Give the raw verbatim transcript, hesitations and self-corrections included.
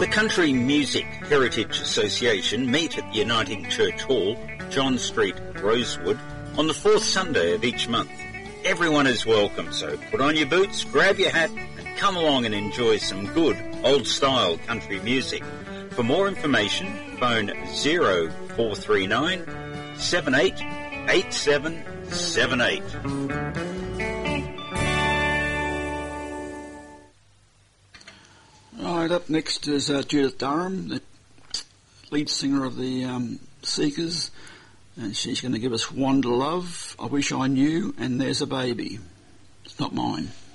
Country Music Heritage Association meet at Uniting Church Hall, John Street, Rosewood, on the fourth Sunday of each month. Everyone is welcome, so put on your boots, grab your hat, and come along and enjoy some good, old-style country music. For more information, phone zero four three nine, seven eight eight seven seven eight. Right, up next is uh, Judith Durham, the lead singer of the um, Seekers, and she's going to give us Wander Love, I Wish I Knew, and There's a Baby. It's not mine.